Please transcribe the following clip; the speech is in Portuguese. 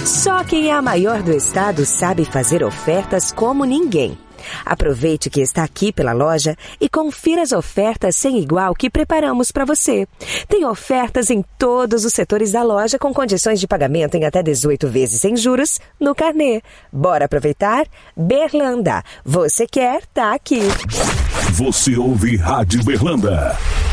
Só quem é a maior do estado sabe fazer ofertas como ninguém. Aproveite que está aqui pela loja e confira as ofertas sem igual que preparamos para você. Tem ofertas em todos os setores da loja com condições de pagamento em até 18 vezes sem juros no carnê. Bora aproveitar? Berlanda. Você quer, tá aqui. Você ouve Rádio Berlanda.